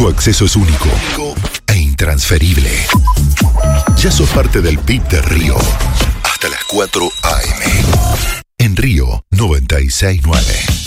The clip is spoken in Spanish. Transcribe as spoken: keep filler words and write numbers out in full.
Tu acceso es único e intransferible. Ya sos parte del P I B de Río. Hasta las cuatro a eme. En Río noventa y seis punto nueve.